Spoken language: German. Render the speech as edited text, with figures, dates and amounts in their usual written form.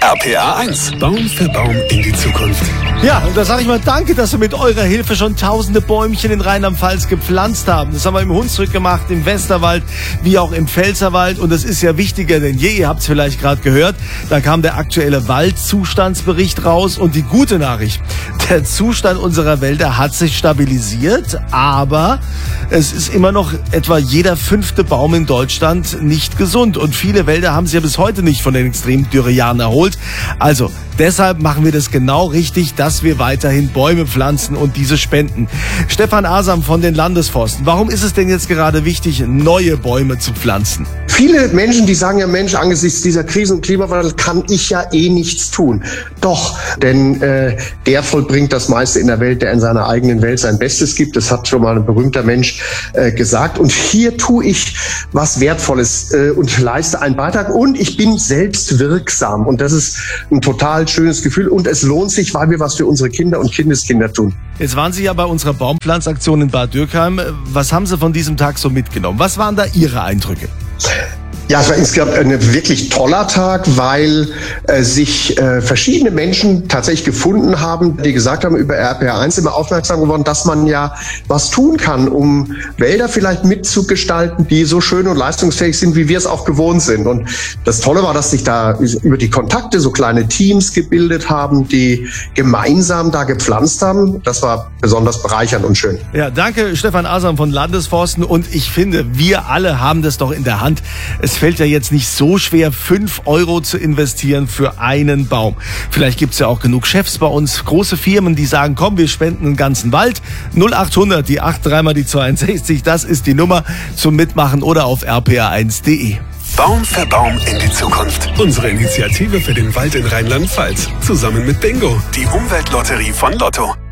RPA 1. Baum für Baum in die Zukunft. Ja, und da sage ich mal danke, dass wir mit eurer Hilfe schon tausende Bäumchen in Rheinland-Pfalz gepflanzt haben. Das haben wir im Hunsrück gemacht, im Westerwald, wie auch im Pfälzerwald. Und das ist ja wichtiger denn je, ihr habt es vielleicht gerade gehört. Da kam der aktuelle Waldzustandsbericht raus und die gute Nachricht. Der Zustand unserer Wälder hat sich stabilisiert, aber es ist immer noch etwa jeder 5. Baum in Deutschland nicht gesund. Und viele Wälder haben sich ja bis heute nicht von den extremen Dürrejahren erholt. Also deshalb machen wir das genau richtig, dass wir weiterhin Bäume pflanzen und diese spenden. Stefan Asam von den Landesforsten. Warum ist es denn jetzt gerade wichtig, neue Bäume zu pflanzen? Viele Menschen, die sagen ja, Mensch, angesichts dieser Krise und Klimawandel kann ich ja eh nichts tun. Doch, denn der vollbringt das meiste in der Welt, der in seiner eigenen Welt sein Bestes gibt. Das hat schon mal ein berühmter Mensch gesagt. Und hier tue ich was Wertvolles und leiste einen Beitrag. Und ich bin selbst wirksam. Und das ist ein total schönes Gefühl. Und es lohnt sich, weil wir was für unsere Kinder und Kindeskinder tun. Jetzt waren Sie ja bei unserer Baumpflanzaktion in Bad Dürkheim. Was haben Sie von diesem Tag so mitgenommen? Was waren da Ihre Eindrücke? Ja, es war insgesamt ein wirklich toller Tag, weil sich verschiedene Menschen tatsächlich gefunden haben, die gesagt haben, über RPA 1 immer aufmerksam geworden, dass man ja was tun kann, um Wälder vielleicht mitzugestalten, die so schön und leistungsfähig sind, wie wir es auch gewohnt sind. Und das Tolle war, dass sich da über die Kontakte so kleine Teams gebildet haben, die gemeinsam da gepflanzt haben. Das war besonders bereichernd und schön. Ja, danke Stefan Asam von Landesforsten. Und ich finde, wir alle haben das doch in der Hand. Es fällt ja jetzt nicht so schwer, 5 € zu investieren für einen Baum. Vielleicht gibt's ja auch genug Chefs bei uns, große Firmen, die sagen, komm, wir spenden einen ganzen Wald. 0800, die 83 mal die 62, das ist die Nummer zum Mitmachen oder auf rpa1.de. Baum für Baum in die Zukunft. Unsere Initiative für den Wald in Rheinland-Pfalz. Zusammen mit Bingo, die Umweltlotterie von Lotto.